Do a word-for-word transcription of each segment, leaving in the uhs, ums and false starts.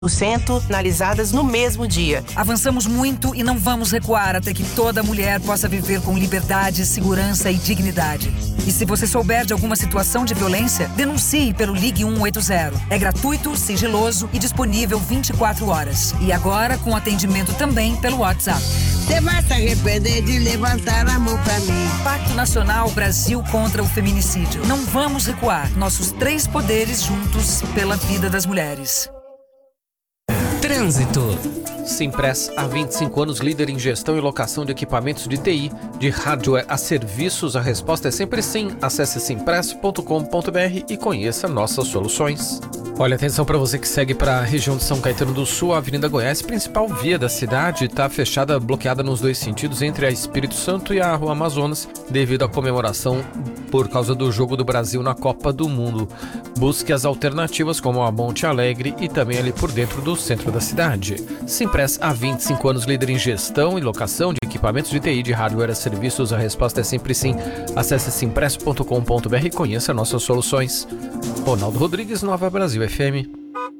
por cento finalizadas no mesmo dia. Avançamos muito e não vamos recuar até que toda mulher possa viver com liberdade, segurança e dignidade. E se você souber de alguma situação de violência, denuncie pelo Ligue um oito zero. É gratuito, sigiloso e disponível vinte e quatro horas. E agora com atendimento também pelo WhatsApp. Você vai se arrepender de levantar a mão pra mim. Pacto Nacional Brasil contra o Feminicídio. Não vamos recuar. Nossos três poderes juntos pela vida das mulheres. Trânsito. Simpress, há vinte e cinco anos, líder em gestão e locação de equipamentos de T I, de hardware a serviços. A resposta é sempre sim. Acesse simpress ponto com ponto br e conheça nossas soluções. Olha, atenção para você que segue para a região de São Caetano do Sul. A Avenida Goiás, principal via da cidade, está fechada, bloqueada nos dois sentidos, entre a Espírito Santo e a Rua Amazonas, devido à comemoração por causa do Jogo do Brasil na Copa do Mundo. Busque as alternativas como a Monte Alegre e também ali por dentro do centro da cidade. Simpress, há vinte e cinco anos, líder em gestão e locação de equipamentos de T I, de hardware a serviços. A resposta é sempre sim. Acesse simpress ponto com ponto br e conheça nossas soluções. Ronaldo Rodrigues, Nova Brasil F M.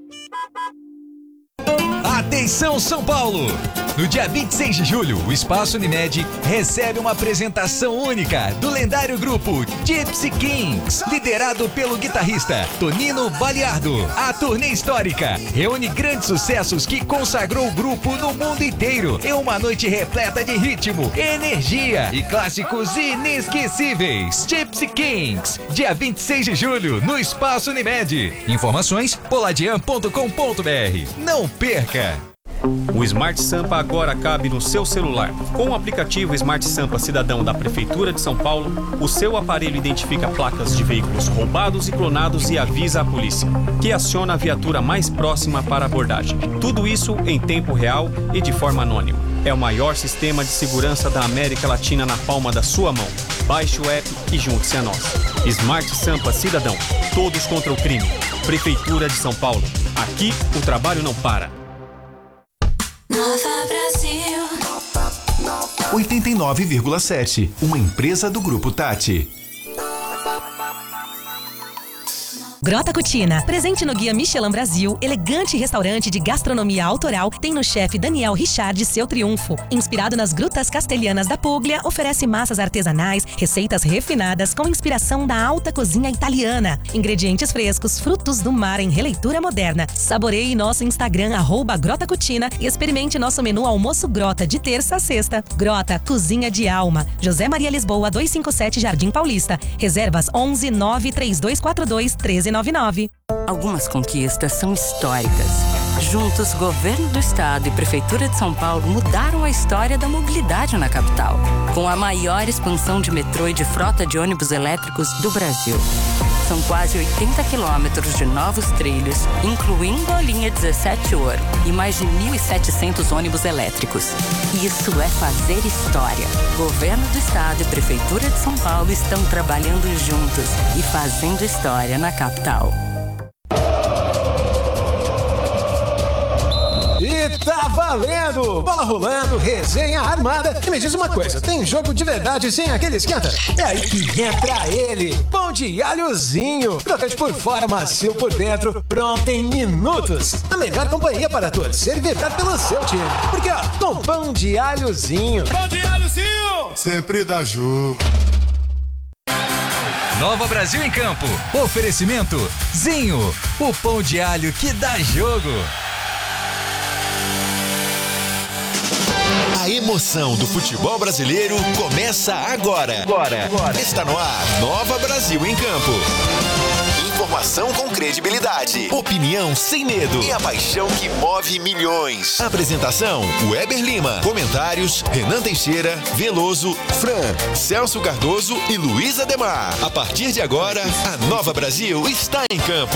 Atenção São Paulo! No dia vinte e seis de julho, o Espaço Unimed recebe uma apresentação única do lendário grupo Gypsy Kings, liderado pelo guitarrista Tonino Baliardo. A turnê histórica reúne grandes sucessos que consagrou o grupo no mundo inteiro em uma noite repleta de ritmo, energia e clássicos inesquecíveis. Gypsy Kings, dia vinte e seis de julho, no Espaço Unimed. Informações, poladian ponto com ponto br. Não perca! O Smart Sampa agora cabe no seu celular. Com o aplicativo Smart Sampa Cidadão da Prefeitura de São Paulo, o seu aparelho identifica placas de veículos roubados e clonados e avisa a polícia, que aciona a viatura mais próxima para abordagem. Tudo isso em tempo real e de forma anônima. É o maior sistema de segurança da América Latina na palma da sua mão. Baixe o app e junte-se a nós. Smart Sampa Cidadão. Todos contra o crime. Prefeitura de São Paulo. Aqui o trabalho não para. Nova Brasil. oitenta e nove vírgula sete, uma empresa do Grupo Tati. Grota Cucina, presente no Guia Michelin Brasil, elegante restaurante de gastronomia autoral, tem no chefe Daniel Richard seu triunfo. Inspirado nas grutas castelhanas da Puglia, oferece massas artesanais, receitas refinadas com inspiração da alta cozinha italiana. Ingredientes frescos, frutos do mar em releitura moderna. Saboreie nosso Instagram, arroba Grota Cucina, e experimente nosso menu almoço Grota de terça a sexta. Grota, cozinha de alma. José Maria Lisboa, duzentos e cinquenta e sete, Jardim Paulista. Reservas onze nove três dois quatro dois um três nove nove. Algumas conquistas são históricas. Juntos, Governo do Estado e Prefeitura de São Paulo mudaram a história da mobilidade na capital, com a maior expansão de metrô e de frota de ônibus elétricos do Brasil. São quase oitenta quilômetros de novos trilhos, incluindo a linha dezessete Ouro, e mais de mil e setecentos ônibus elétricos. Isso é fazer história. Governo do Estado e Prefeitura de São Paulo estão trabalhando juntos e fazendo história na capital. E tá valendo! Bola rolando, resenha armada. E me diz uma coisa, tem jogo de verdade sem aquele esquenta? É aí que entra ele, pão de alhozinho. Crocante por fora, macio por dentro, pronto em minutos. A melhor companhia para torcer e vibrar pelo seu time. Porque ó, com pão de alhozinho. Pão de alhozinho! Sempre dá jogo. Nova Brasil em Campo. Oferecimento Zinho, o pão de alho que dá jogo. A emoção do futebol brasileiro começa agora. Agora. Agora. Está no ar, Nova Brasil em Campo. Informação com credibilidade, opinião sem medo e a paixão que move milhões. Apresentação, Weber Lima. Comentários, Renan Teixeira, Veloso, Fran, Celso Cardoso e Luiz Ademar. A partir de agora, a Nova Brasil está em campo.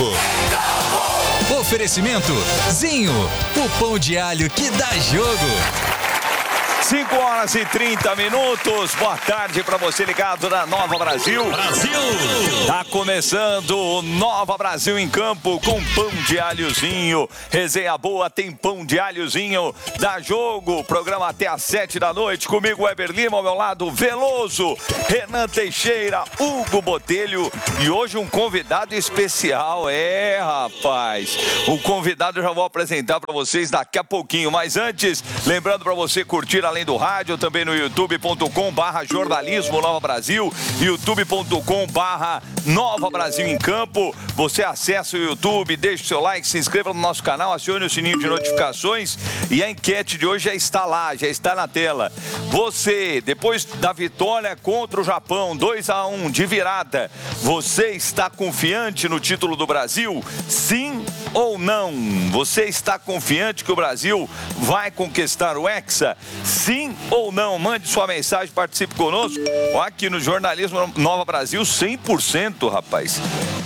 Oferecimento Zinho, o pão de alho que dá jogo. cinco horas e trinta minutos. Boa tarde para você ligado na Nova Brasil. Brasil! Tá começando o Nova Brasil em campo com pão de alhozinho. Resenha boa, tem pão de alhozinho. Dá jogo, programa até às sete da noite. Comigo, Weber Lima, ao meu lado, Veloso, Renan Teixeira, Hugo Botelho. E hoje um convidado especial. É, rapaz. O convidado eu já vou apresentar para vocês daqui a pouquinho. Mas antes, lembrando para você curtir além do rádio, também no youtube ponto com barra jornalismo Nova Brasil, youtube ponto com barra Nova Brasil em Campo. Você acessa o YouTube, deixa o seu like, se inscreva no nosso canal, acione o sininho de notificações e a enquete de hoje já está lá, já está na tela. Você, depois da vitória contra o Japão, dois a um de virada, você está confiante no título do Brasil? Sim ou não? Você está confiante que o Brasil vai conquistar o Hexa? Sim ou não? Mande sua mensagem, participe conosco. Aqui no Jornalismo Nova Brasil, cem por cento, rapaz.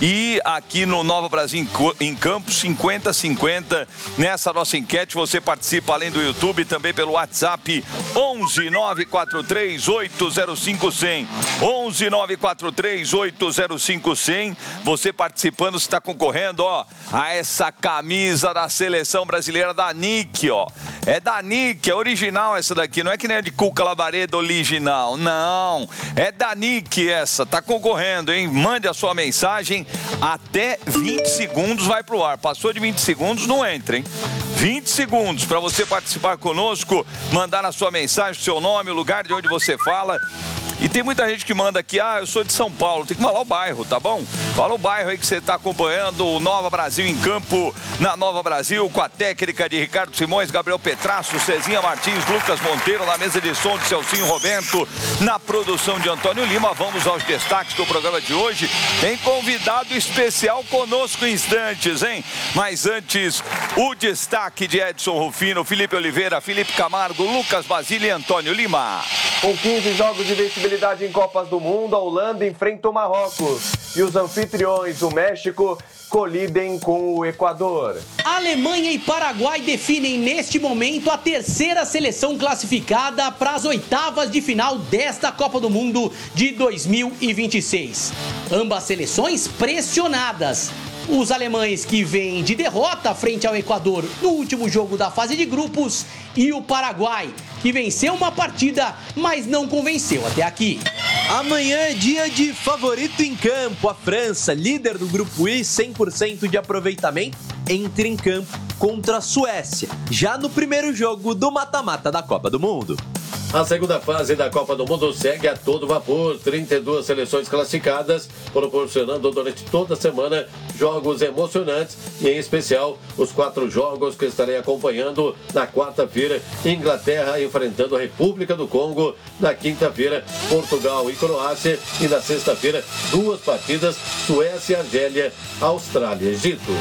E aqui no Nova Brasil em Campo, cinquenta a cinquenta. Nessa nossa enquete, você participa além do YouTube, também pelo WhatsApp, onze nove quatro três oito zero cinco zero zero. onze nove quatro três oito zero cinco zero zero. Você participando, você está concorrendo, ó, a essa camisa da Seleção Brasileira da Nick, ó. É da Nick, é original essa daqui, não é que nem a de Cuca Labareda original, não. É da Nick essa, tá concorrendo, hein? Mande a sua mensagem, até vinte segundos vai pro ar. Passou de vinte segundos, não entra, hein? vinte segundos para você participar conosco, mandar a sua mensagem, seu nome, o lugar de onde você fala. E tem muita gente que manda aqui, ah, eu sou de São Paulo, tem que falar o bairro, tá bom? Fala o bairro aí que você está acompanhando o Nova Brasil em Campo, na Nova Brasil, com a técnica de Ricardo Simões, Gabriel Petrasso, Cezinha Martins, Lucas Monteiro, na mesa de som de Celcinho Roberto, na produção de Antônio Lima. Vamos aos destaques do programa de hoje. Tem convidado especial conosco em instantes, hein? Mas antes, o destaque de Edson Rufino, Felipe Oliveira, Felipe Camargo, Lucas Basílio e Antônio Lima. Com quinze jogos de vencibilidade em Copas do Mundo, a Holanda enfrenta o Marrocos e os anfitriões, o México, colidem com o Equador. Alemanha e Paraguai definem neste momento a terceira seleção classificada para as oitavas de final desta Copa do Mundo de dois mil e vinte e seis. Ambas seleções pressionadas. Os alemães que vêm de derrota frente ao Equador no último jogo da fase de grupos e o Paraguai, que venceu uma partida, mas não convenceu até aqui. Amanhã é dia de favorito em campo. A França, líder do grupo I, cem por cento de aproveitamento, entra em campo contra a Suécia, já no primeiro jogo do mata-mata da Copa do Mundo. A segunda fase da Copa do Mundo segue a todo vapor. trinta e duas seleções classificadas, proporcionando durante toda a semana jogos emocionantes e, em especial, os quatro jogos que estarei acompanhando na quarta-feira. Inglaterra enfrentando a República do Congo. Na quinta-feira, Portugal e Croácia. E na sexta-feira, duas partidas, Suécia e Argélia, Austrália e Egito.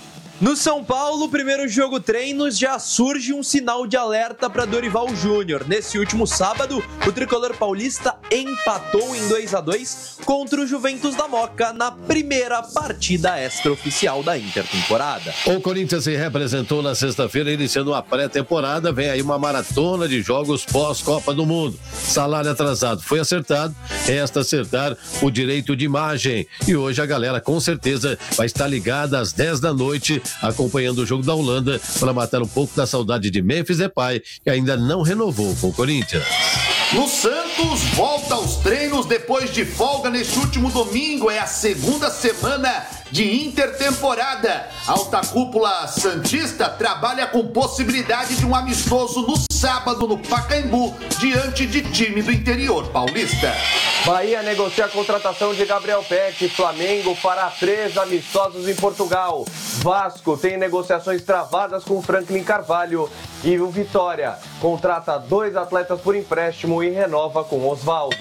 No São Paulo, primeiro jogo treinos, já surge um sinal de alerta para Dorival Júnior. Nesse último sábado, o tricolor paulista empatou em dois a dois contra o Juventus da Moca na primeira partida extraoficial da intertemporada. O Corinthians se representou na sexta-feira, iniciando a pré-temporada. Vem aí uma maratona de jogos pós-Copa do Mundo. Salário atrasado foi acertado, resta acertar o direito de imagem. E hoje a galera com certeza vai estar ligada às dez da noite, acompanhando o jogo da Holanda, para matar um pouco da saudade de Memphis Depay, que ainda não renovou com o Corinthians. O Santos volta aos treinos depois de folga neste último domingo. É a segunda semana de intertemporada. A alta cúpula santista trabalha com possibilidade de um amistoso no sábado no Pacaembu, diante de time do interior paulista. Bahia negocia a contratação de Gabriel Peck. Flamengo fará três amistosos em Portugal. Vasco tem negociações travadas com Franklin Carvalho. E o Vitória contrata dois atletas por empréstimo e renova com Osvaldo.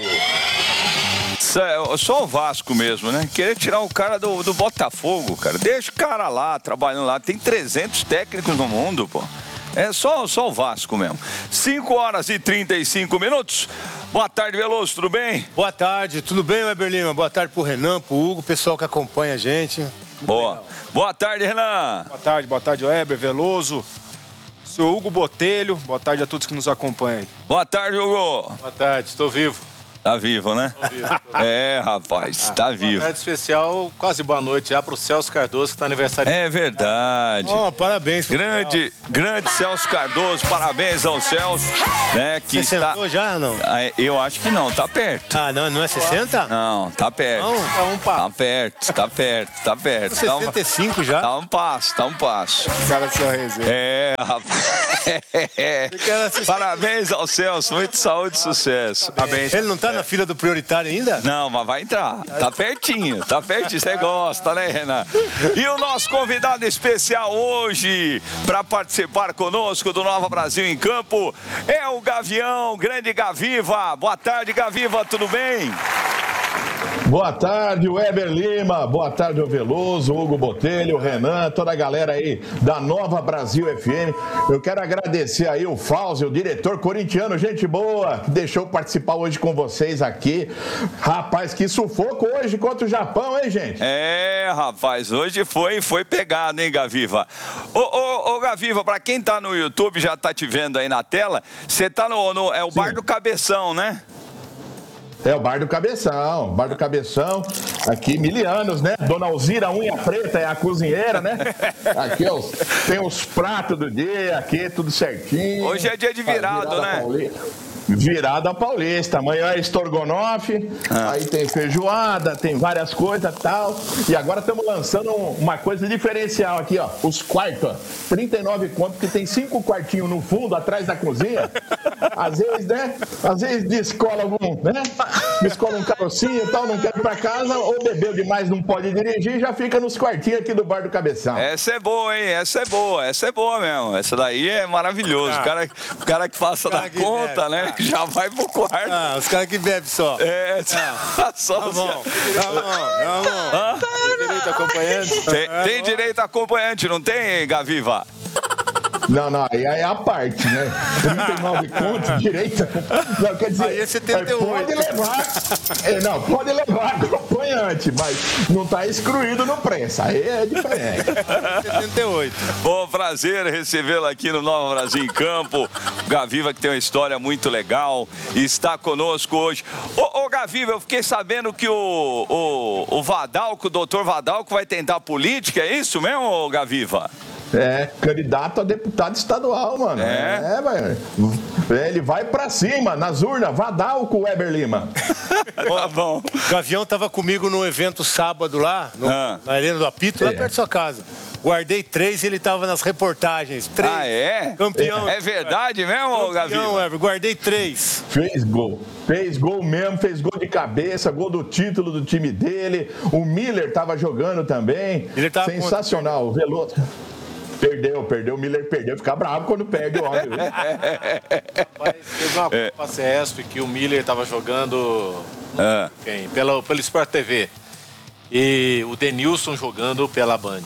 Só o Vasco mesmo, né? Querer tirar o cara do, do Botafogo, cara. Deixa o cara lá, trabalhando lá. Tem trezentos técnicos no mundo, pô. É só, só o Vasco mesmo. cinco horas e trinta e cinco minutos. Boa tarde, Veloso, tudo bem? Boa tarde, tudo bem, Weber Lima? Boa tarde pro Renan, pro Hugo, pessoal que acompanha a gente. Boa. Boa tarde, Renan. Boa tarde, boa tarde, Weber, Veloso. Sou Hugo Botelho, boa tarde a todos que nos acompanham. Boa tarde, Hugo. Boa tarde, estou vivo. Tá vivo, né? Tô vivo, tô vivo. É, rapaz, tá vivo. Boa tarde especial, quase boa noite já pro Celso Cardoso, que tá aniversário. É verdade. Oh, parabéns. Grande, grande Celso Cardoso, parabéns ao Celso, né, que Você está... sentou já, não? Ah, eu acho que não, tá perto. Ah, não, não é sessenta? Não, tá perto. Não, tá um passo. Tá perto, tá perto, tá perto. sessenta e cinco já? Tá um passo, tá um passo. Cara, seu resenha. É, rapaz. É. Parabéns ao Celso, muito saúde e sucesso. Parabéns. Ele não tá na fila do prioritário ainda? Não, mas vai entrar. Tá pertinho, tá pertinho. Você gosta, né, Renan? E o nosso convidado especial hoje, para participar conosco do Nova Brasil em Campo, é o Gavião, grande Gaviva. Boa tarde, Gaviva, tudo bem? Boa tarde, Weber Lima. Boa tarde, o Veloso, Hugo Botelho, Renan, toda a galera aí da Nova Brasil F M. Eu quero agradecer aí o Fauzi, o diretor corintiano, gente boa, que deixou participar hoje com vocês aqui. Rapaz, que sufoco hoje contra o Japão, hein, gente? É, rapaz, hoje foi, foi pegado, hein, Gaviva? Ô, ô, ô Gaviva, pra quem tá no YouTube, já tá te vendo aí na tela, você tá no, no é o Sim. Bar do Cabeção, né? É o Bar do Cabeção, Bar do Cabeção, aqui mil anos, né? Dona Alzira Unha Preta é a cozinheira, né? Aqui ó, tem os pratos do dia, aqui tudo certinho. Hoje é dia de virado, virada né? Paulista. Virada paulista, amanhã é estrogonofe, ah. aí tem feijoada, tem várias coisas e tal. E agora estamos lançando uma coisa diferencial aqui, ó, os quartos, ó, trinta e nove contos, que tem cinco quartinhos no fundo, atrás da cozinha. Às vezes, né, às vezes descola algum, né, descola um carocinho e tal, não quer ir pra casa, ou bebeu demais, não pode dirigir, já fica nos quartinhos aqui do Bar do Cabeção. Essa é boa, hein, essa é boa, essa é boa mesmo, essa daí é maravilhoso, ah. o, cara, o cara que faça da conta, bebe. Né, já vai pro quarto. Ah, os caras que bebem só. É, ah. só. Tá bom, tá bom, tá bom. Ah? Tem direito a acompanhante? Tem, tem direito a acompanhante, não tem, Gaviva? Não, não, aí é a parte, né? trinta e nove contos, direito. Não, quer dizer, aí é setenta e oito. Pode levar, é, não, pode levar acompanhante, mas não está excluído no preço. Aí é diferente. setenta e oito. Bom, prazer recebê-lo aqui no Nova Brasil em Campo. O Gaviva, que tem uma história muito legal, está conosco hoje. Ô, ô Gaviva, eu fiquei sabendo que o, o, o Vadalco, o doutor Vadalco, vai tentar política, é isso mesmo, Gaviva? É, candidato a deputado estadual, mano. É, é mano. Ele vai pra cima, nas urnas, Vadalco, Weber Lima. Tá bom. O Gavião tava comigo no evento sábado lá, no, ah. na Arena do Apito, lá é. perto da sua casa. Guardei três e ele tava nas reportagens. Três. Ah, é? Campeão. É verdade mesmo, Gavião? Campeão, Weber, guardei três. Fez gol. Fez gol mesmo, fez gol de cabeça, gol do título do time dele. O Miller tava jogando também. Ele tava sensacional, o Veloso. Perdeu, perdeu, o Miller perdeu, fica bravo quando perde o homem. Rapaz, teve uma Copa é. C E S P que o Miller estava jogando ah. quem? Pela, pelo Sport T V. E o Denilson jogando pela Band.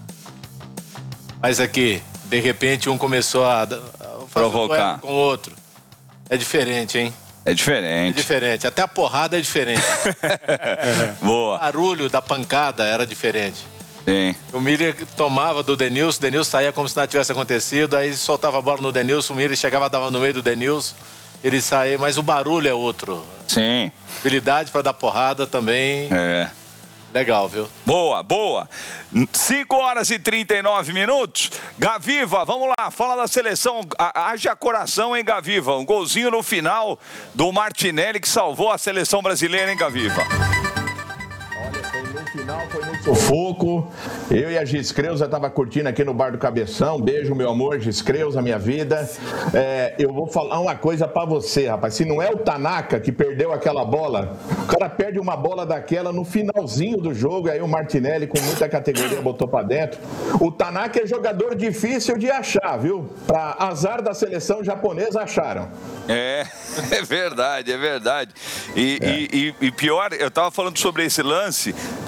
Mas aqui, de repente, um começou a, a provocar com o outro. É diferente, hein? É diferente. É diferente, até a porrada é diferente. Boa. O barulho da pancada era diferente. Sim. O Miller tomava do Denilson, o Denilson saía como se nada tivesse acontecido, aí soltava a bola no Denilson, o Miller chegava, dava no meio do Denilson, ele saía, mas o barulho é outro. Sim. Habilidade para dar porrada também. É. Legal, viu? Boa, boa. cinco horas e trinta e nove minutos. Gaviva, vamos lá, fala da seleção. Haja coração, hein, Gaviva? Um golzinho no final do Martinelli que salvou a seleção brasileira, hein, Gaviva? No final foi muito sufoco. Eu e a Gis Creuza tava curtindo aqui no Bar do Cabeção. Beijo, meu amor, Gis Creuza, minha vida. É, eu vou falar uma coisa pra você, rapaz. Se não é o Tanaka que perdeu aquela bola, o cara perde uma bola daquela no finalzinho do jogo. Aí o Martinelli, com muita categoria, botou pra dentro. O Tanaka é jogador difícil de achar, viu? Pra azar da seleção japonesa, acharam. É, é verdade, é verdade. E, é. e, e pior, eu tava falando sobre esse lance.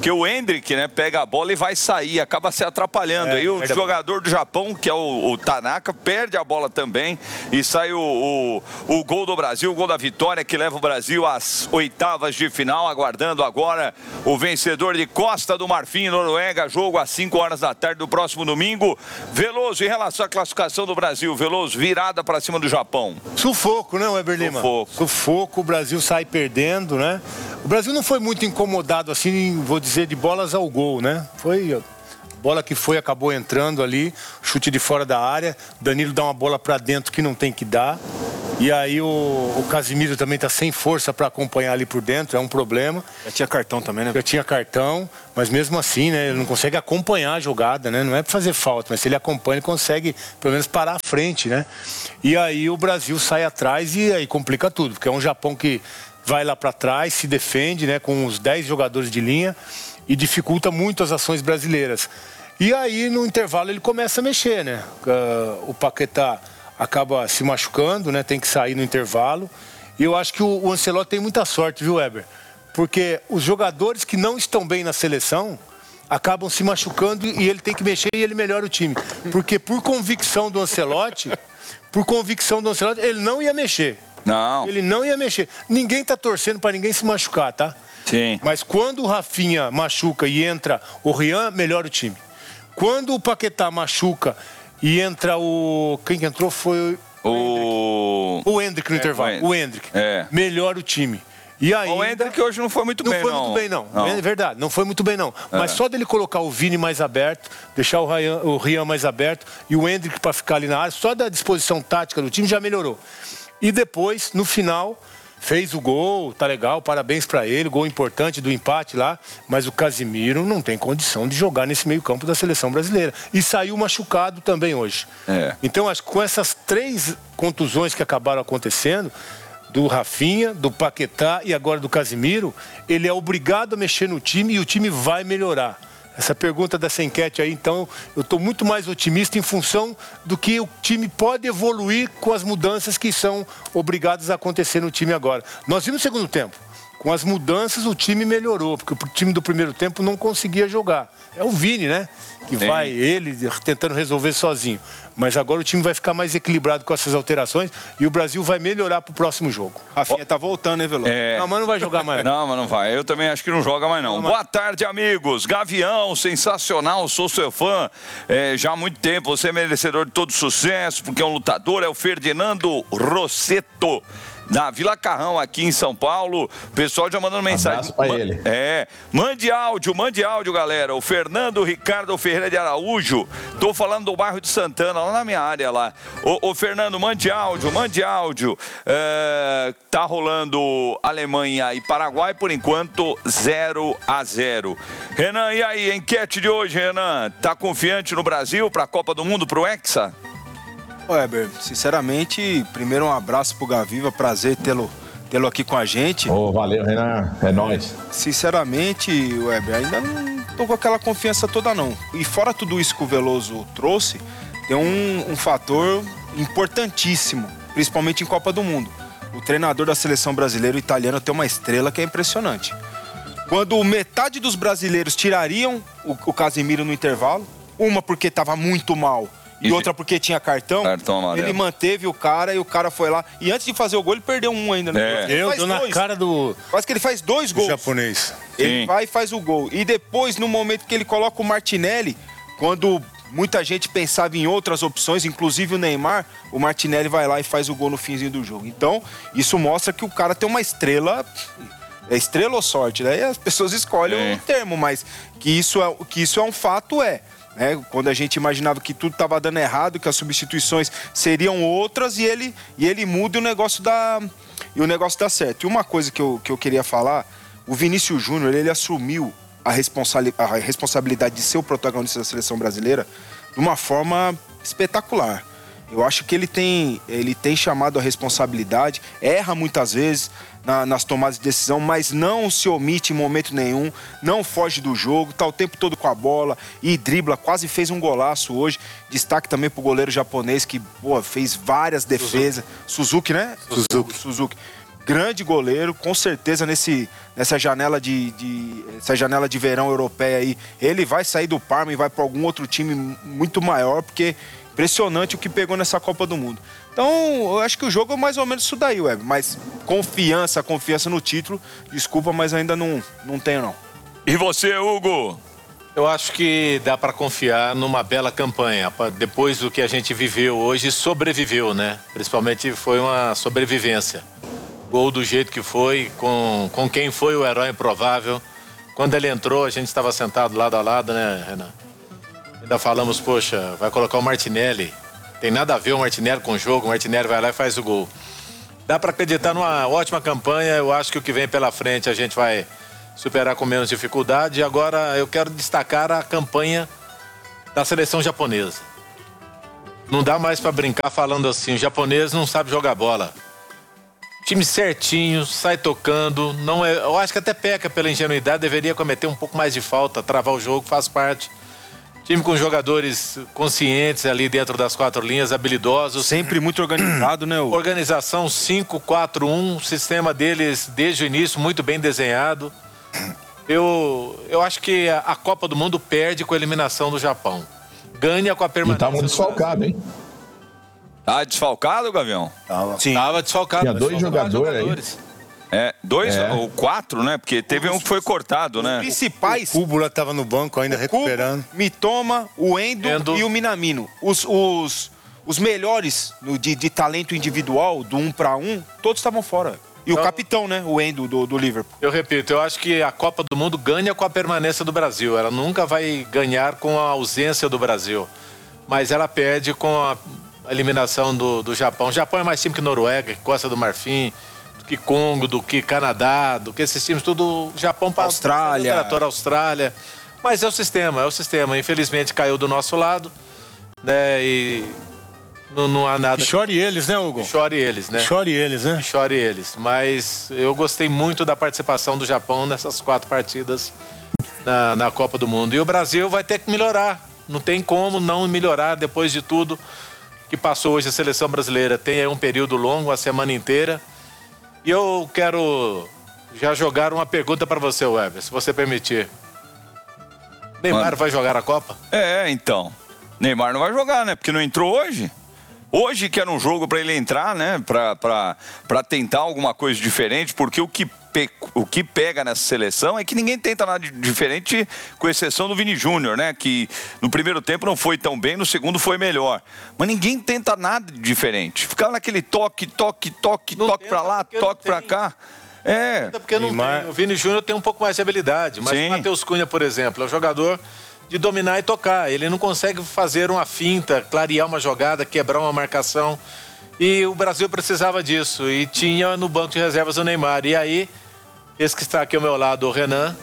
Porque o Hendrick, né, pega a bola e vai sair, acaba se atrapalhando. É, Aí o perde a jogador do Japão, que é o, o Tanaka, perde a bola também e sai o, o, o gol do Brasil, o gol da vitória que leva o Brasil às oitavas de final, aguardando agora o vencedor de Costa do Marfim, Noruega, jogo às cinco horas da tarde do próximo domingo. Veloso, em relação à classificação do Brasil, Veloso, virada para cima do Japão. Sufoco, né, Weber Lima? Sufoco. Sufoco, o Brasil sai perdendo, né? O Brasil não foi muito incomodado, assim, vou dizer, de bolas ao gol, né? Foi... Bola que foi, acabou entrando ali, chute de fora da área. Danilo dá uma bola para dentro que não tem que dar. E aí o, o Casimiro também tá sem força para acompanhar ali por dentro, é um problema. Já tinha cartão também, né? Já tinha cartão, mas mesmo assim, né, ele não consegue acompanhar a jogada, né? Não é para fazer falta, mas se ele acompanha, ele consegue pelo menos parar à frente, né? E aí o Brasil sai atrás e aí complica tudo, porque é um Japão que vai lá para trás, se defende, né, com uns dez jogadores de linha e dificulta muito as ações brasileiras. E aí, no intervalo, ele começa a mexer, né? Uh, o Paquetá acaba se machucando, né? Tem que sair no intervalo. E eu acho que o, o Ancelotti tem muita sorte, viu, Weber? Porque os jogadores que não estão bem na seleção acabam se machucando e ele tem que mexer e ele melhora o time. Porque por convicção do Ancelotti, por convicção do Ancelotti, ele não ia mexer. Não. Ele não ia mexer. Ninguém tá torcendo para ninguém se machucar, tá? Sim. Mas quando o Rafinha machuca e entra o Rian, melhora o time. Quando o Paquetá machuca e entra o... Quem que entrou foi o... O Hendrick no é, intervalo. O Hendrick. É. Melhora o time. E ainda... O Hendrick hoje não foi muito não bem, foi não. muito bem, não. não. É verdade, não foi muito bem, não. É. Mas só dele colocar o Vini mais aberto, deixar o Rian, o Rian mais aberto e o Hendrick para ficar ali na área, só da disposição tática do time já melhorou. E depois, no final... Fez o gol, tá legal, parabéns pra ele, gol importante do empate lá, mas o Casimiro não tem condição de jogar nesse meio-campo da seleção brasileira. E saiu machucado também hoje. É. Então, acho que com essas três contusões que acabaram acontecendo, do Rafinha, do Paquetá e agora do Casimiro, ele é obrigado a mexer no time e o time vai melhorar. Essa pergunta dessa enquete aí, então, eu estou muito mais otimista em função do que o time pode evoluir com as mudanças que são obrigadas a acontecer no time agora. Nós vimos no segundo tempo. Com as mudanças, o time melhorou, porque o time do primeiro tempo não conseguia jogar. É o Vini, né? Que Sim. vai, ele, tentando resolver sozinho. Mas agora o time vai ficar mais equilibrado com essas alterações e o Brasil vai melhorar pro próximo jogo. Rafinha tá voltando, hein, Veloso? É... Não, mas não vai jogar mais. Não, mas não vai. Eu também acho que não joga mais, não. não Boa mas... tarde, amigos. Gavião, sensacional, sou seu fã é, já há muito tempo. Você é merecedor de todo sucesso, porque é um lutador. É o Ferdinando Rosseto, na Vila Carrão, aqui em São Paulo. O pessoal já mandando mensagem. Abraço pra ele. É, mande áudio, mande áudio, galera. O Fernando Ricardo Ferreira de Araújo. Tô falando do bairro de Santana, lá na minha área lá. Ô, ô Fernando, mande áudio, mande áudio. É, tá rolando Alemanha e Paraguai, por enquanto, zero a zero. Renan, e aí, enquete de hoje, Renan? Tá confiante no Brasil pra Copa do Mundo, pro Hexa? Weber, sinceramente, primeiro um abraço pro Gaviva, prazer tê-lo tê-lo aqui com a gente. Oh, valeu, Renan, é nóis. Sinceramente, Weber, ainda não tô com aquela confiança toda não. E fora tudo isso que o Veloso trouxe, tem um, um fator importantíssimo, principalmente em Copa do Mundo. O treinador da seleção brasileira, o italiano, tem uma estrela que é impressionante. Quando metade dos brasileiros tirariam o, o Casemiro no intervalo, uma porque estava muito mal, e outra porque tinha cartão, cartão ele manteve o cara e o cara foi lá. E antes de fazer o gol, ele perdeu um ainda. Né? É. Eu dou na cara do... Quase que ele faz dois gols. Japonês. Ele Sim. vai e faz o gol. E depois, no momento que ele coloca o Martinelli, quando muita gente pensava em outras opções, inclusive o Neymar, o Martinelli vai lá e faz o gol no finzinho do jogo. Então, isso mostra que o cara tem uma estrela... É estrela ou sorte, né? E as pessoas escolhem é. o termo, mas que isso é, que isso é um fato, é... É, quando a gente imaginava que tudo estava dando errado, que as substituições seriam outras e ele, e ele muda e o negócio dá, e o negócio dá certo. E uma coisa que eu, que eu queria falar, o Vinícius Júnior, ele assumiu a, responsa- a responsabilidade de ser o protagonista da seleção brasileira de uma forma espetacular. Eu acho que ele tem, ele tem chamado a responsabilidade, erra muitas vezes na, nas tomadas de decisão, mas não se omite em momento nenhum, não foge do jogo, tá o tempo todo com a bola e dribla, quase fez um golaço hoje. Destaque também pro goleiro japonês que pô, fez várias defesas. Suzuki, Suzuki né? Suzuki. Suzuki. grande goleiro, com certeza nesse, nessa janela de, de, essa janela de verão europeia aí, ele vai sair do Parma e vai para algum outro time muito maior, porque impressionante o que pegou nessa Copa do Mundo. Então, eu acho que o jogo é mais ou menos isso daí, Web, mas confiança, confiança no título, desculpa, mas ainda não, não tenho não. E você, Hugo? Eu acho que dá para confiar numa bela campanha. Depois do que a gente viveu hoje, sobreviveu, né? Principalmente foi uma sobrevivência. Gol do jeito que foi, com, com quem foi o herói improvável. Quando ele entrou, a gente estava sentado lado a lado, né, Renan? Ainda falamos, poxa, vai colocar o Martinelli. Tem nada a ver o Martinelli com o jogo, o Martinelli vai lá e faz o gol. Dá para acreditar numa ótima campanha, eu acho que o que vem pela frente a gente vai superar com menos dificuldade. Agora eu quero destacar a campanha da seleção japonesa. Não dá mais para brincar falando assim, o japonês não sabe jogar bola. Time certinho, sai tocando, não é, eu acho que até peca pela ingenuidade, deveria cometer um pouco mais de falta, travar o jogo, faz parte. Time com jogadores conscientes ali dentro das quatro linhas, habilidosos. Sempre muito organizado, né? Hugo? Organização cinco quatro um, sistema deles desde o início muito bem desenhado. Eu, eu acho que a, a Copa do Mundo perde com a eliminação do Japão. Ganha com a permanência. E tava desfalcado, hein? Tá desfalcado, Gavião? Tava. Sim. Tava desfalcado. Tinha dois jogadores, jogadores aí. É, dois é. ou quatro, né? Porque teve um que foi cortado, né? Os principais. O Cúbula estava no banco ainda recuperando. O Mitoma, o Endo, Endo e o Minamino. Os, os, os melhores no, de, de talento individual, do um para um, todos estavam fora. E então, o capitão, né? O Endo do, do Liverpool. Eu repito, eu acho que a Copa do Mundo ganha com a permanência do Brasil. Ela nunca vai ganhar com a ausência do Brasil. Mas ela perde com a eliminação do, do Japão. O Japão é mais time que Noruega, que Costa do Marfim, do que Congo, do que Canadá, do que esses times, tudo Japão para Austrália. Austrália. Austrália. Mas é o sistema, é o sistema. Infelizmente caiu do nosso lado, né? E não, não há nada. E chore eles, né, Hugo? Chore eles, né? Chore eles, né? Chore eles. Mas eu gostei muito da participação do Japão nessas quatro partidas na, na Copa do Mundo. E o Brasil vai ter que melhorar. Não tem como não melhorar depois de tudo que passou hoje a seleção brasileira. Tem aí um período longo, a semana inteira. E eu quero já jogar uma pergunta para você, Weber, se você permitir. Neymar Mano. vai jogar a Copa? É, então. Neymar não vai jogar, né? Porque não entrou hoje. Hoje que era um jogo para ele entrar, né? Para para para tentar alguma coisa diferente, porque o que, pe... o que pega nessa seleção é que ninguém tenta nada de diferente, com exceção do Vini Júnior, né? Que no primeiro tempo não foi tão bem, no segundo foi melhor. Mas ninguém tenta nada de diferente. Ficava naquele toque, toque, toque, não toque para lá, toque para cá. É. Porque não tem. O Vini Júnior tem um pouco mais de habilidade, mas Sim. o Matheus Cunha, por exemplo, é um jogador de dominar e tocar. Ele não consegue fazer uma finta, clarear uma jogada, quebrar uma marcação. E o Brasil precisava disso. E tinha no banco de reservas o Neymar. E aí, esse que está aqui ao meu lado, o Renan,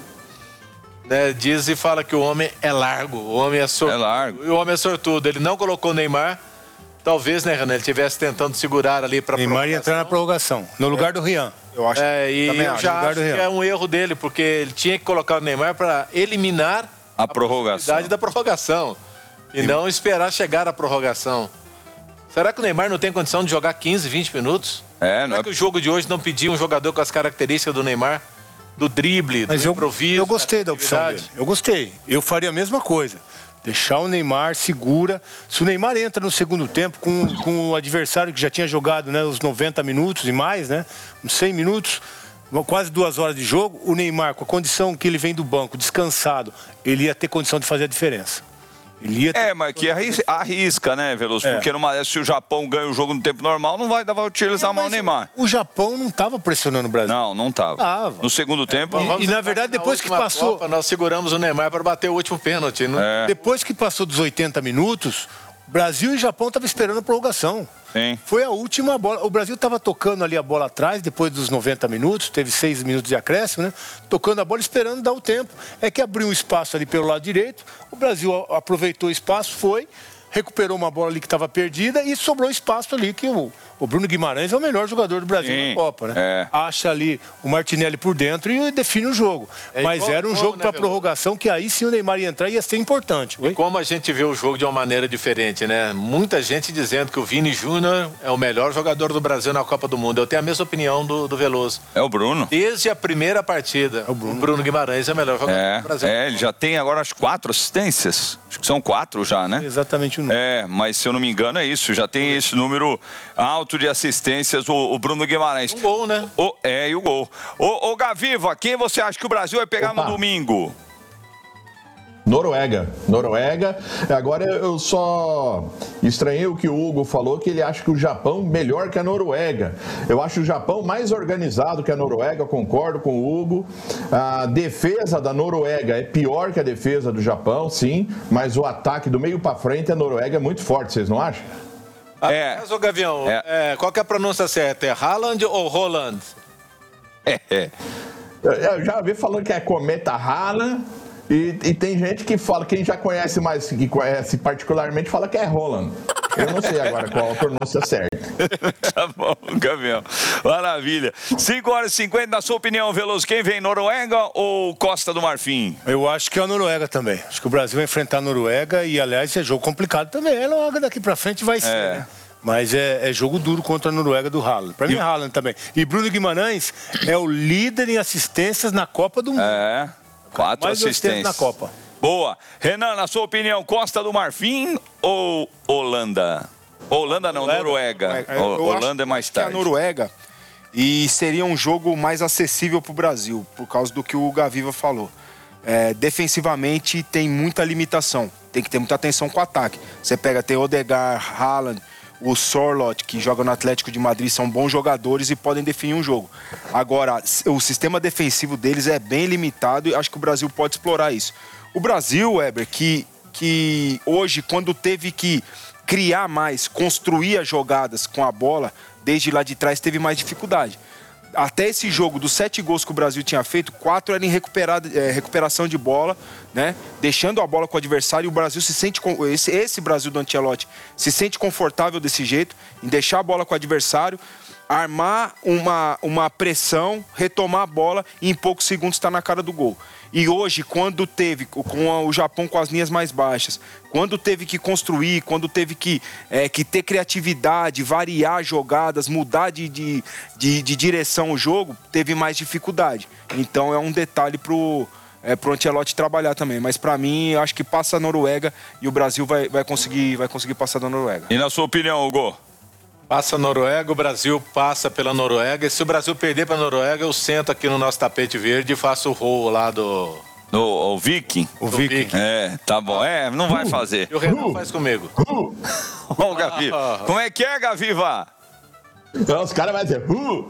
né, diz e fala que o homem é largo. O homem é sortudo. É largo. E o homem é sortudo. Ele não colocou o Neymar. Talvez, né, Renan, ele estivesse tentando segurar ali para Neymar ia entrar na prorrogação, no lugar é. do Rian. Eu acho. É, e eu acho, já acho que é um erro dele, porque ele tinha que colocar o Neymar para eliminar a, a prorrogação. da prorrogação. E não esperar chegar à prorrogação. Será que o Neymar não tem condição de jogar quinze, vinte minutos? É, Será não é... que o jogo de hoje não pediu um jogador com as características do Neymar? Do drible, Mas do eu, improviso? Eu gostei da opção dele. Eu gostei. Eu faria a mesma coisa. Deixar o Neymar, segura. Se o Neymar entra no segundo tempo com, com o adversário que já tinha jogado, né, os noventa minutos e mais, né, uns cem minutos, quase duas horas de jogo, o Neymar, com a condição que ele vem do banco, descansado, ele ia ter condição de fazer a diferença. Ele ia ter... É, mas que arrisca, arrisca né, Veloso? É. Porque numa, se o Japão ganha o jogo no tempo normal, não vai dar para utilizar é, mais o Neymar. O Japão não estava pressionando o Brasil. Não, não estava. Tava. No segundo tempo... E, e na verdade, depois que passou... Copa, nós seguramos o Neymar para bater o último pênalti. Não? É. Depois que passou dos oitenta minutos, Brasil e Japão estavam esperando a prorrogação. Sim. Foi a última bola. O Brasil estava tocando ali a bola atrás, depois dos noventa minutos, teve seis minutos de acréscimo, né? Tocando a bola, esperando dar o tempo. É que abriu um espaço ali pelo lado direito, o Brasil aproveitou o espaço, foi, recuperou uma bola ali que estava perdida e sobrou espaço ali que o, O Bruno Guimarães é o melhor jogador do Brasil Sim. na Copa, né? É. Acha ali o Martinelli por dentro e define o jogo. É Mas igual, era um jogo né, para prorrogação que aí sim o Neymar ia entrar e ia ser importante. E como a gente vê o jogo de uma maneira diferente, né? Muita gente dizendo que o Vini Júnior é o melhor jogador do Brasil na Copa do Mundo. Eu tenho a mesma opinião do, do Veloso. É o Bruno. Desde a primeira partida, é o, Bruno. o Bruno Guimarães é o melhor jogador é, do Brasil. É, ele já tem agora as quatro assistências. Acho que são quatro já, né? Exatamente o número. É, mas se eu não me engano é isso. Já tem esse número alto de assistências, o, o Bruno Guimarães. Um gol, né? O, é, e o gol. Ô, ô Gaviva, quem você acha que o Brasil vai pegar Opa. no domingo? Noruega, Noruega. Agora eu só estranhei o que o Hugo falou, que ele acha que o Japão melhor que a Noruega. Eu acho o Japão mais organizado que a Noruega, eu concordo com o Hugo. A defesa da Noruega é pior que a defesa do Japão, sim, mas o ataque do meio para frente a Noruega é muito forte, vocês não acham? É. Mas, ô Gavião, é. É, qual que é a pronúncia certa? É Haaland ou Holland? É, é. Eu já vi falando que é Cometa Haaland. E, e tem gente que fala, quem já conhece mais, que conhece particularmente, fala que é Roland. Eu não sei agora qual a pronúncia certa. Tá bom, Gavião. Maravilha. cinco horas e cinquenta, na sua opinião, Veloso, quem vem, Noruega ou Costa do Marfim? Eu acho que é a Noruega também. Acho que o Brasil vai enfrentar a Noruega e, aliás, é jogo complicado também. É logo daqui pra frente vai ser, é. né? Mas é, é jogo duro contra a Noruega do Haaland. Pra mim é Haaland também. E Bruno Guimarães é o líder em assistências na Copa do Mundo. É. Quatro Mais assistências na Copa. Boa. Renan, na sua opinião, Costa do Marfim ou Holanda? Holanda não, Noruega. É, Holanda é mais tarde. Que a Noruega e seria um jogo mais acessível para o Brasil, por causa do que o Gaviva falou. É, defensivamente tem muita limitação. Tem que ter muita atenção com o ataque. Você pega, tem Odegaard, Haaland, o Sorloth, que joga no Atlético de Madrid, são bons jogadores e podem definir um jogo. Agora, o sistema defensivo deles é bem limitado e acho que o Brasil pode explorar isso. O Brasil, Weber, que, que hoje, quando teve que criar mais, construir as jogadas com a bola, desde lá de trás teve mais dificuldade. Até esse jogo, dos sete gols que o Brasil tinha feito, quatro eram em recuperada, é, recuperação de bola, né? Deixando a bola com o adversário, e o Brasil se sente, esse, esse Brasil do Ancelotti se sente confortável desse jeito, em deixar a bola com o adversário, armar uma, uma pressão, retomar a bola e em poucos segundos está na cara do gol. E hoje, quando teve, com o Japão com as linhas mais baixas, quando teve que construir, quando teve que, é, que ter criatividade, variar jogadas, mudar de, de, de, de direção o jogo, teve mais dificuldade. Então é um detalhe pro, é, pro Ancelotti trabalhar também. Mas para mim, eu acho que passa a Noruega e o Brasil vai, vai, conseguir, vai conseguir passar da Noruega. E na sua opinião, Hugo? Passa a Noruega, o Brasil passa pela Noruega. E se o Brasil perder para a Noruega, eu sento aqui no nosso tapete verde e faço o rol lá do... No, o Viking? O Viking. É, tá bom. É, não vai fazer. E o Renan faz comigo. Ó, o Gaviva. Como é que é, Gaviva? Então, os caras vão dizer, uh,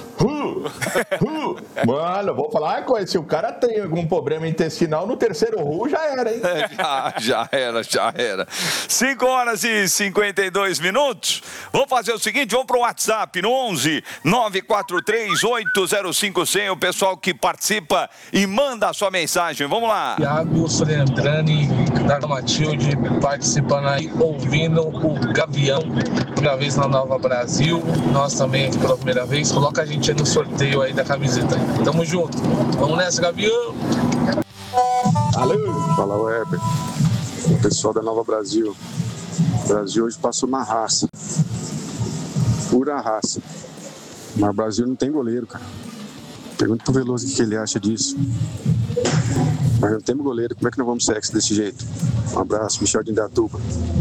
uh, uh. Mano, eu vou falar uma coisa, se o cara tem algum problema intestinal, no terceiro ru já era, hein? É, já, já era, já era. cinco horas e cinquenta e dois minutos. Vamos fazer o seguinte, vamos pro WhatsApp, no onze nove quatro três oito zero cinco zero zero. O pessoal que participa e manda a sua mensagem. Vamos lá. Thiago Solendrani, da Matilde, participando aí, ouvindo o Gavião, primeira vez na Nova Brasil. Nós também aqui pela primeira vez. Coloca a gente aí no sorteio aí da camiseta. Tamo junto. Vamos nessa, Gavião. Alô. Fala, Weber. O pessoal da Nova Brasil. O Brasil hoje passou na raça. Pura raça. Mas o Brasil não tem goleiro, cara. Pergunta pro Veloso o que ele acha disso. Mas não temos goleiro. Como é que nós vamos sexo desse jeito? Um abraço, Michel de Indatuba.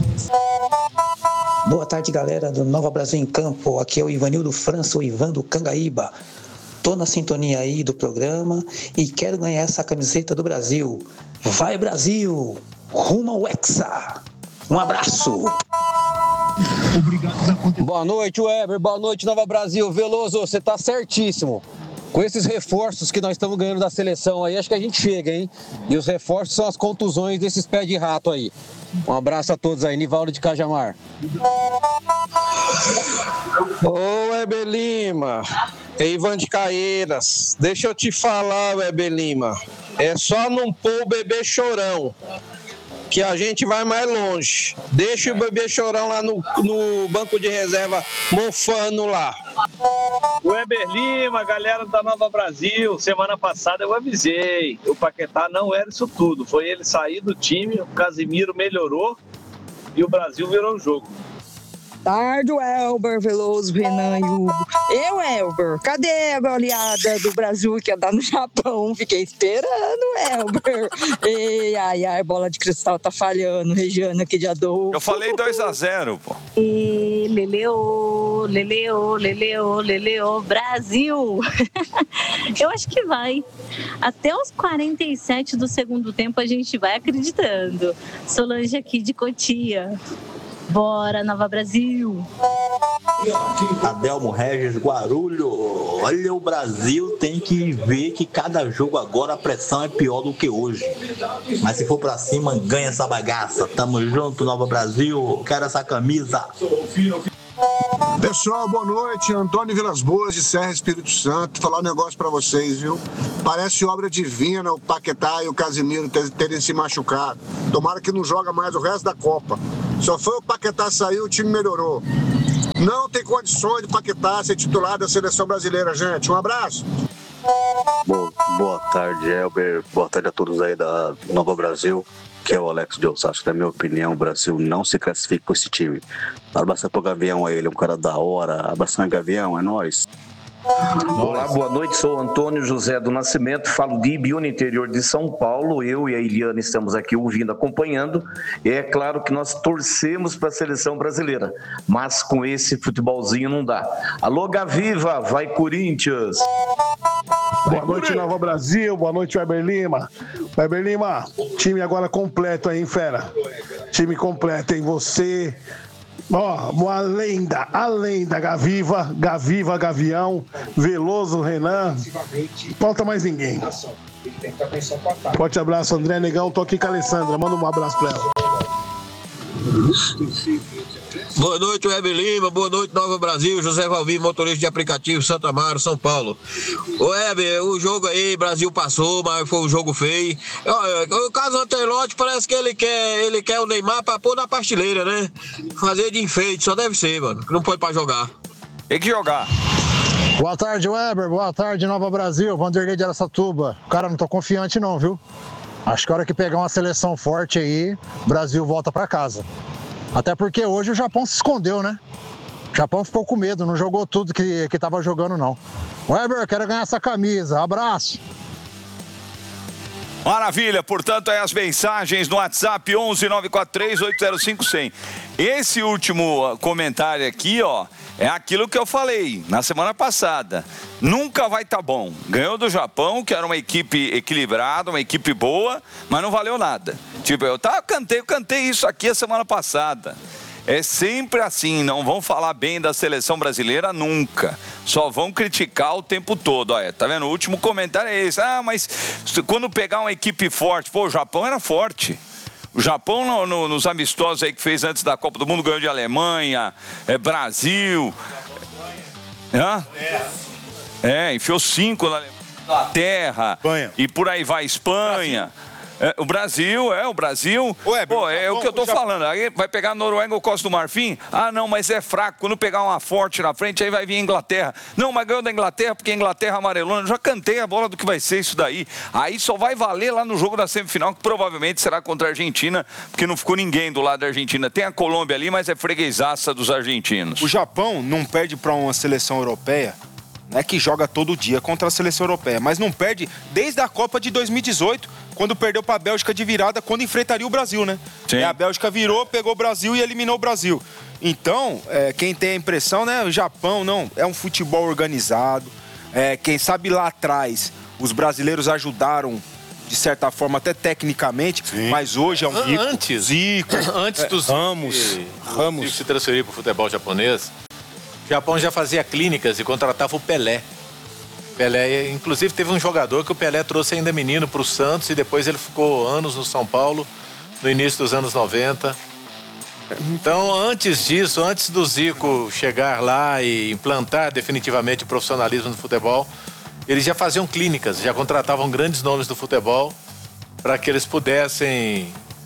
Boa tarde, galera do Nova Brasil em Campo. Aqui é o Ivanildo França, o Ivan do Cangaíba. Tô na sintonia aí do programa e quero ganhar essa camiseta do Brasil. Vai, Brasil! Rumo ao Hexa! Um abraço! Boa noite, Weber. Boa noite, Nova Brasil. Veloso, você tá certíssimo. Com esses reforços que nós estamos ganhando da seleção aí, acho que a gente chega, hein? E os reforços são as contusões desses pés de rato aí. Um abraço a todos aí, Nivaldo de Cajamar. Ô, Weber Lima, é Ivan de Caeiras. Deixa eu te falar, Weber Lima. É só não pôr o bebê chorão. que a gente vai mais longe. Deixa o bebê chorão lá no, no banco de reserva, mofando lá. Weber Lima, galera da Nova Brasil, semana passada eu avisei, o Paquetá não era isso tudo, foi ele sair do time, o Casimiro melhorou e o Brasil virou o jogo. Tarde, Elber, Veloso, Renan e Hugo. Eu, Elber, cadê a goleada do Brasil que ia dar no Japão? Fiquei esperando, Elber. Ei, ai, ai, bola de cristal tá falhando, Regiana aqui de Adolfo. Eu falei dois a zero, pô. E Leleu, Leleu, Leleu, Leleu, Brasil. Eu acho que vai. Até os quarenta e sete do segundo tempo a gente vai acreditando. Solange aqui de Cotia. Bora, Nova Brasil! Adelmo Regis, Guarulho. Olha, o Brasil tem que ver que cada jogo agora a pressão é pior do que hoje. Mas se for pra cima, ganha essa bagaça. Tamo junto, Nova Brasil. Quero essa camisa. Pessoal, boa noite. Antônio Vilas Boas, de Serra Espírito Santo. Vou falar um negócio pra vocês, viu? Parece obra divina o Paquetá e o Casimiro terem se machucado. Tomara que não joga mais o resto da Copa. Só foi o Paquetá sair, o time melhorou. Não tem condições de Paquetá ser titular da seleção brasileira, gente. Um abraço. Boa, boa tarde, Elber. Boa tarde a todos aí da Nova Brasil. Que é o Alex de Osasco. Na minha opinião, o Brasil não se classifica com esse time. Abração pro Gavião aí, ele é um cara da hora. Abração, Gavião, é nóis. Olá, boa noite, sou Antônio José do Nascimento, falo de Ibiúna, interior de São Paulo. Eu e a Eliana estamos aqui ouvindo, acompanhando. E é claro que nós torcemos para a seleção brasileira, mas com esse futebolzinho não dá. Alô, Gaviva, vai Corinthians! Boa noite, Nova Brasil, boa noite, Weber Lima. Weber Lima, time agora completo aí, hein, fera? Time completo, hein? Você... Ó, oh, a lenda, a lenda, Gaviva, Gaviva, Gavião, Veloso, Renan, falta mais ninguém. Forte abraço, André Negão, tô aqui com a Alessandra, manda um abraço pra ela. Boa noite, Weber Lima, boa noite, Nova Brasil, José Valvir, motorista de aplicativo, Santa Amaro, São Paulo. O Weber, o jogo aí, Brasil passou, mas foi um jogo feio. O caso Antelote parece que ele quer, ele quer o Neymar pra pôr na pasteleira, né? Fazer de enfeite, só deve ser, mano, que não pode pra jogar. Tem que jogar. Boa tarde, Weber, boa tarde, Nova Brasil, Vanderlei de Araçatuba. Cara, não tô confiante não, viu? Acho que a hora que pegar uma seleção forte aí, o Brasil volta pra casa. Até porque hoje o Japão se escondeu, né? O Japão ficou com medo, não jogou tudo que, que tava jogando, não. Weber, quero ganhar essa camisa. Abraço. Maravilha, portanto, aí as mensagens no WhatsApp onze nove quatro três oito zero cinco cem. Esse último comentário aqui, ó, é aquilo que eu falei na semana passada. Nunca vai estar tá bom. Ganhou do Japão, que era uma equipe equilibrada, uma equipe boa, mas não valeu nada. Tipo, eu, tá, eu cantei, eu cantei isso aqui a semana passada. É sempre assim, não vão falar bem da seleção brasileira nunca. Só vão criticar o tempo todo. Olha, tá vendo? O último comentário é esse. Ah, mas quando pegar uma equipe forte... Pô, o Japão era forte. O Japão, no, no, nos amistosos aí que fez antes da Copa do Mundo, ganhou de Alemanha, é, Brasil. Hã? É, enfiou cinco na Inglaterra. E por aí vai, Espanha. É, o Brasil, é, o Brasil. Ué, pô, é o que eu tô falando. Aí vai pegar a Noruega ou Costa do Marfim? Ah, não, mas é fraco. Quando pegar uma forte na frente, aí vai vir a Inglaterra. Não, mas ganhou da Inglaterra porque a Inglaterra amarelona. Eu já cantei a bola do que vai ser isso daí. Aí só vai valer lá no jogo da semifinal, que provavelmente será contra a Argentina, porque não ficou ninguém do lado da Argentina. Tem a Colômbia ali, mas é freguesaça dos argentinos. O Japão não perde para uma seleção europeia. Não é que joga todo dia contra a seleção europeia, mas não perde desde a Copa de dois mil e dezoito, quando perdeu para a Bélgica de virada, quando enfrentaria o Brasil, né? Sim. E a Bélgica virou, pegou o Brasil e eliminou o Brasil. Então, é, quem tem a impressão, né? O Japão, não, é um futebol organizado. É, quem sabe lá atrás, os brasileiros ajudaram, de certa forma, até tecnicamente, sim, mas hoje é um Zico. Antes, Zico, antes dos Ramos, Ramos. Zico se transferir para o futebol japonês, o Japão já fazia clínicas e contratava o Pelé. Pelé, inclusive teve um jogador que o Pelé trouxe ainda menino para o Santos e depois ele ficou anos no São Paulo, no início dos anos noventa. Então, antes disso, antes do Zico chegar lá e implantar definitivamente o profissionalismo no futebol, eles já faziam clínicas, já contratavam grandes nomes do futebol para que eles pudessem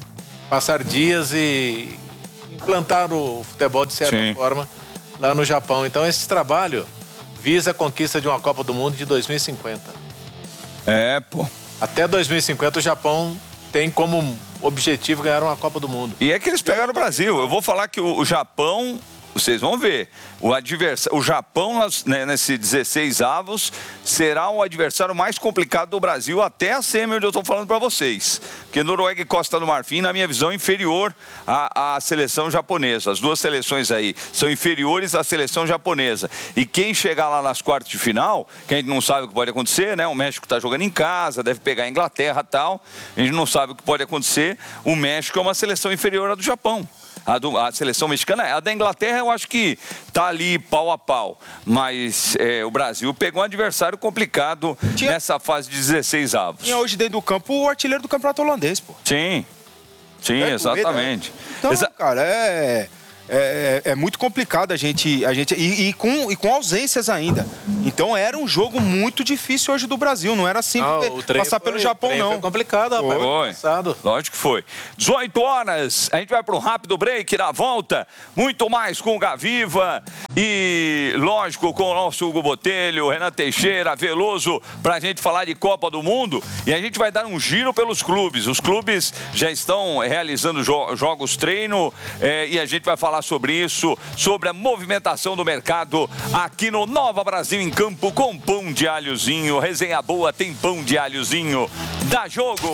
passar dias e implantar o futebol de certa Sim. forma lá no Japão. Então esse trabalho visa a conquista de uma Copa do Mundo de dois mil e cinquenta. É, pô. Até dois mil e cinquenta o Japão tem como objetivo ganhar uma Copa do Mundo. E é que eles pegaram o Brasil. Eu vou falar que o, o Japão, vocês vão ver, o adversário, o Japão né, nesse dezesseis avos será o adversário mais complicado do Brasil até a semi, onde eu estou falando para vocês. Porque Noruega e Costa do Marfim, na minha visão, é inferior à, à seleção japonesa. As duas seleções aí são inferiores à seleção japonesa. E quem chegar lá nas quartas de final, que a gente não sabe o que pode acontecer, né? O México está jogando em casa, deve pegar a Inglaterra e tal. A gente não sabe o que pode acontecer. O México é uma seleção inferior à do Japão. A, do, a seleção mexicana, a da Inglaterra eu acho que tá ali pau a pau, mas é, o Brasil pegou um adversário complicado Tinha... nessa fase de dezesseis avos. Tinha hoje dentro do campo o artilheiro do campeonato holandês, pô. Sim, sim, é, exatamente. Então, Exa... cara, é... É, é muito complicado a gente, a gente e, e, com, e com ausências ainda. Então era um jogo muito difícil hoje do Brasil. Não era simples ah, passar foi, pelo Japão, não. Foi complicado, rapaz. Foi. Passado. Lógico que foi. dezoito horas, a gente vai para um rápido break. Na volta, muito mais com o Gaviva e, lógico, com o nosso Hugo Botelho, Renan Teixeira, Veloso, para a gente falar de Copa do Mundo. E a gente vai dar um giro pelos clubes. Os clubes já estão realizando jo- jogos treino é, e a gente vai falar sobre isso, sobre a movimentação do mercado aqui no Nova Brasil em Campo com pão de alhozinho. Resenha boa, tem pão de alhozinho. Dá jogo!